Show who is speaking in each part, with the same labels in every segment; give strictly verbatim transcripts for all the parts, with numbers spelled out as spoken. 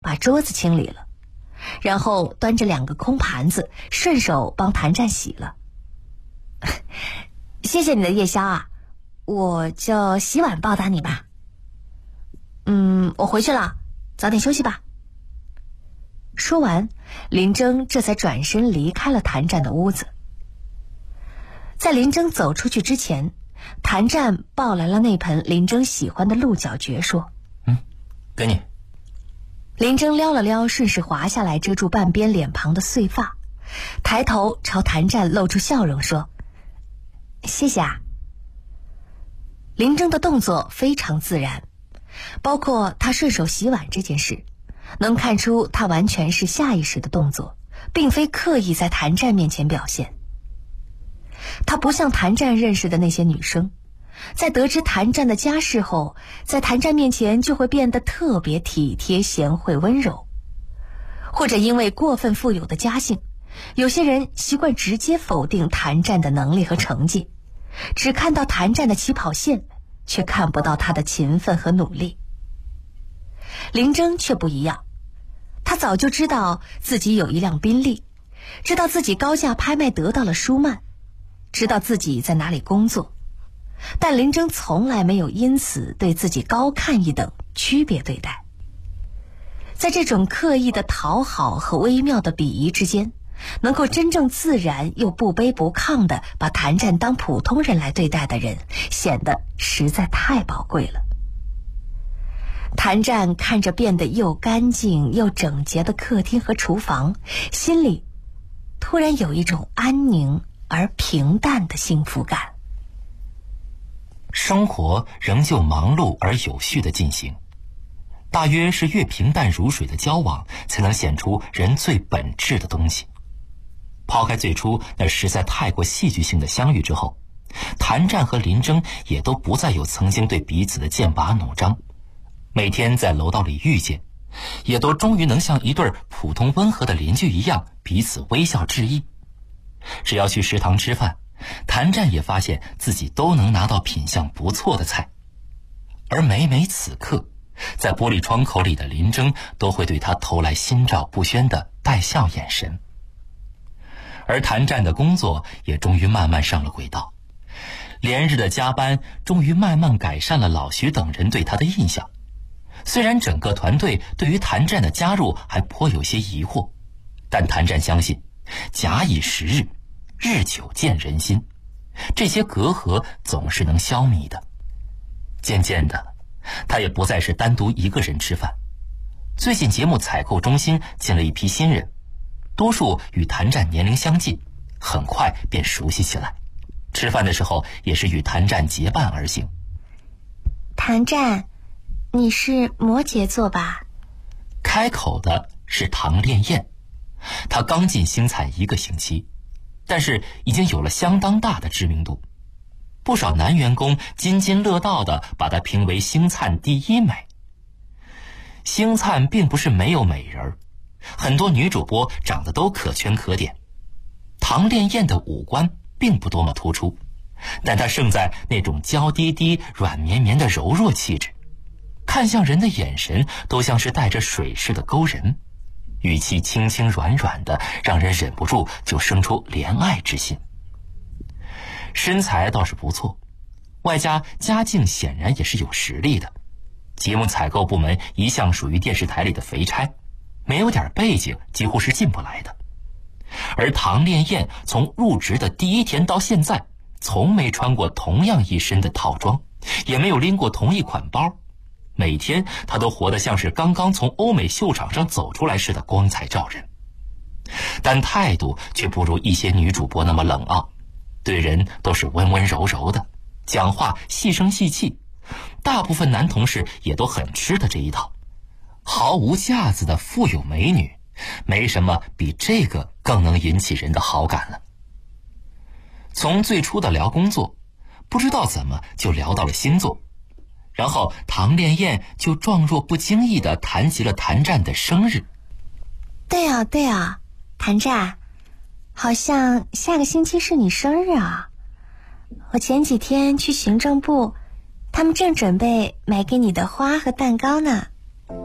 Speaker 1: 把桌子清理了，然后端着两个空盘子，顺手帮谭战洗了。谢谢你的夜宵啊，我就洗碗报答你吧。嗯，我回去了，早点休息吧。说完，林征这才转身离开了谭战的屋子。在林征走出去之前，谭战抱来了那盆林征喜欢的鹿角蕨，说：
Speaker 2: 嗯，给你。
Speaker 1: 林征撩了撩顺势滑下来遮住半边脸庞的碎发，抬头朝谭战露出笑容说：谢谢啊。林征的动作非常自然，包括他顺手洗碗这件事，能看出他完全是下意识的动作，并非刻意在谭战面前表现。他不像谭战认识的那些女生，在得知谭战的家世后，在谭战面前就会变得特别体贴贤惠温柔，或者因为过分富有的家境，有些人习惯直接否定谭战的能力和成绩，只看到谭战的起跑线，却看不到他的勤奋和努力。林征却不一样，他早就知道自己有一辆宾利，知道自己高价拍卖得到了舒曼，知道自己在哪里工作，但林征从来没有因此对自己高看一等，区别对待。在这种刻意的讨好和微妙的鄙夷之间，能够真正自然又不卑不亢地把谭战当普通人来对待的人，显得实在太宝贵了。谭战看着变得又干净又整洁的客厅和厨房，心里突然有一种安宁而平淡的幸福感。
Speaker 2: 生活仍旧忙碌而有序地进行，大约是越平淡如水的交往，才能显出人最本质的东西。抛开最初那实在太过戏剧性的相遇之后，谭战和林征也都不再有曾经对彼此的剑拔弩张，每天在楼道里遇见，也都终于能像一对普通温和的邻居一样彼此微笑致意。只要去食堂吃饭，谭战也发现自己都能拿到品相不错的菜，而每每此刻，在玻璃窗口里的林征都会对他投来心照不宣的带笑眼神。而谭战的工作也终于慢慢上了轨道，连日的加班终于慢慢改善了老徐等人对他的印象。虽然整个团队对于谭战的加入还颇有些疑惑，但谭战相信假以时日，日久见人心，这些隔阂总是能消弭的。渐渐的，他也不再是单独一个人吃饭。最近节目采购中心进了一批新人，多数与谭战年龄相近，很快便熟悉起来。吃饭的时候也是与谭战结伴而行。
Speaker 1: 谭战，你是摩羯座吧？
Speaker 2: 开口的是唐恋燕，她刚进星灿一个星期，但是已经有了相当大的知名度，不少男员工津津乐道地把她评为星灿第一美。星灿并不是没有美人，很多女主播长得都可圈可点。唐恋燕的五官并不多么突出，但她胜在那种娇滴滴软绵绵的柔弱气质，看向人的眼神都像是带着水似的勾人，语气轻轻软软的，让人忍不住就生出怜爱之心。身材倒是不错，外加家境显然也是有实力的，节目采购部门一向属于电视台里的肥差，没有点背景几乎是进不来的。而唐恋燕从入职的第一天到现在，从没穿过同样一身的套装，也没有拎过同一款包，每天她都活得像是刚刚从欧美秀场上走出来似的光彩照人，但态度却不如一些女主播那么冷傲，对人都是温温柔柔的，讲话细声细气，大部分男同事也都很吃的这一套。毫无架子的富有美女，没什么比这个更能引起人的好感了。从最初的聊工作，不知道怎么就聊到了星座，然后唐恋燕就状若不经意地谈及了谭战的生日。
Speaker 1: 对啊对啊，谭战，好像下个星期是你生日啊。我前几天去行政部，他们正准备买给你的花和蛋糕呢。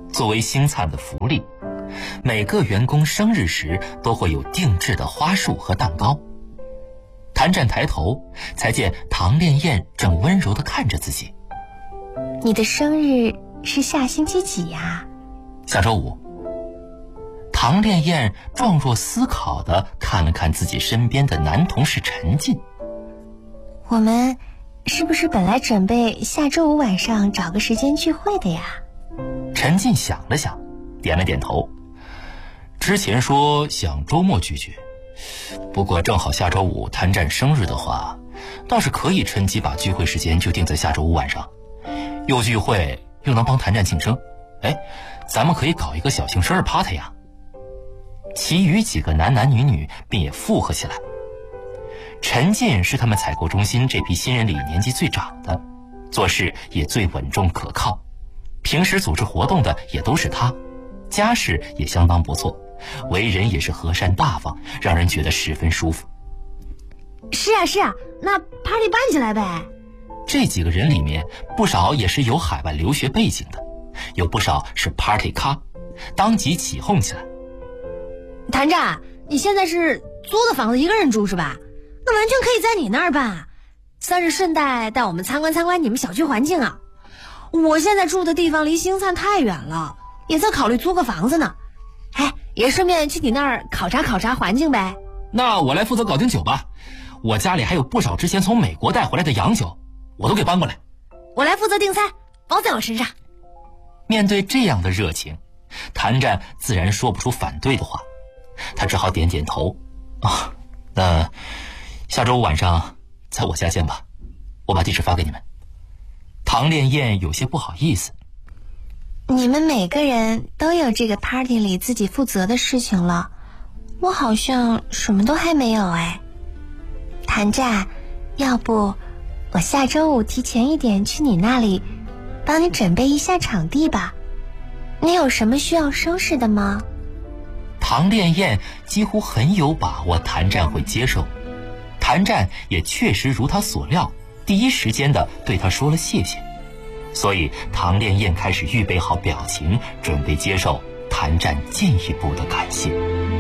Speaker 2: 作为星灿的福利，每个员工生日时都会有定制的花束和蛋糕。谭战抬头，才见唐恋燕正温柔地看着自己。
Speaker 1: 你的生日是下星期几呀？
Speaker 2: 下周五。唐恋燕状若思考地看了看自己身边的男同事陈进。
Speaker 1: 我们是不是本来准备下周五晚上找个时间聚会的呀？
Speaker 2: 陈进想了想，点了点头。之前说想周末聚聚，不过正好下周五谭战生日的话，倒是可以趁机把聚会时间就定在下周五晚上，又聚会又能帮谭战庆生。哎，咱们可以搞一个小型生日 party 呀。其余几个男男女女便也附和起来。陈进是他们采购中心这批新人里年纪最长的，做事也最稳重可靠，平时组织活动的也都是他，家世也相当不错，为人也是和善大方，让人觉得十分舒服。
Speaker 1: 是啊是啊，那 party 办起来呗。
Speaker 2: 这几个人里面不少也是有海外留学背景的，有不少是 party 咖，当即起哄起来。
Speaker 1: 谭战，你现在是租的房子一个人住是吧？那完全可以在你那儿办，算是顺带带我们参观参观你们小区环境啊。我现在住的地方离星灿太远了，也在考虑租个房子呢。哎，也顺便去你那儿考察考察环境呗。
Speaker 2: 那我来负责搞定酒吧，我家里还有不少之前从美国带回来的洋酒，我都给搬过来。
Speaker 1: 我来负责订菜，包在我身上。
Speaker 2: 面对这样的热情，谭战自然说不出反对的话，他只好点点头。啊，那下周五晚上在我家见吧，我把地址发给你们。唐恋燕有些不好意思。
Speaker 1: 你们每个人都有这个 party 里自己负责的事情了，我好像什么都还没有哎。谭战，要不我下周五提前一点去你那里，帮你准备一下场地吧。你有什么需要收拾的吗？
Speaker 2: 唐恋燕几乎很有把握谭战会接受，谭战也确实如他所料，第一时间的对他说了谢谢。所以唐恋燕开始预备好表情，准备接受谭战进一步的感谢。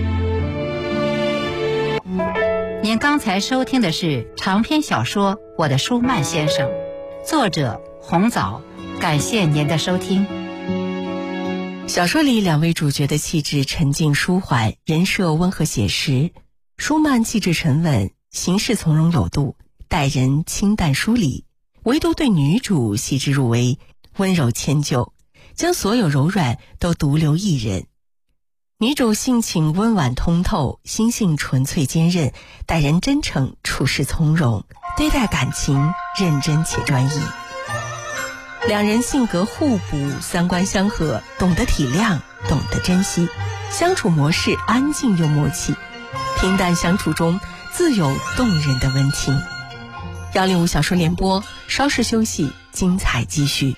Speaker 3: 您刚才收听的是长篇小说《我的舒曼先生》，作者红枣，感谢您的收听。
Speaker 4: 小说里两位主角的气质沉静舒缓，人设温和写实。舒曼气质沉稳，行事从容有度，待人清淡疏离，唯独对女主细致入微，温柔迁就，将所有柔软都独留一人。女主性情温婉通透，心性纯粹坚韧，待人真诚，处事从容，对待感情认真且专一。两人性格互补，三观相合，懂得体谅，懂得珍惜，相处模式安静又默契，平淡相处中自有动人的温情。幺零五小说联播，稍事休息，精彩继续。